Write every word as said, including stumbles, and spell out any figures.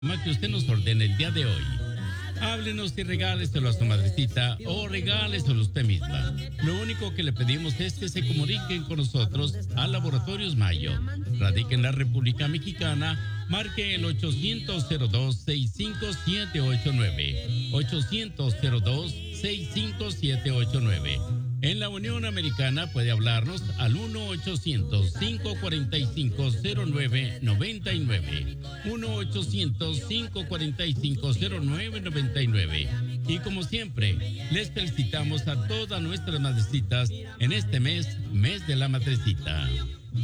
Que usted nos ordene el día de hoy. Háblenos y regáleselo a su madrecita o regáleselo a usted misma. Lo único que le pedimos es que se comuniquen con nosotros a Laboratorios Mayo. Radica en la República Mexicana. Marque el ochocientos cero dos, sesenta y cinco siete ocho nueve. ochocientos cero dos, sesenta y cinco siete ocho nueve. En la Unión Americana puede hablarnos al uno ochocientos, cinco cuatro cinco, cero nueve nueve nueve. uno ochocientos, cinco cuatro cinco, cero nueve nueve nueve. Y como siempre, les felicitamos a todas nuestras madrecitas en este mes, mes de la madrecita.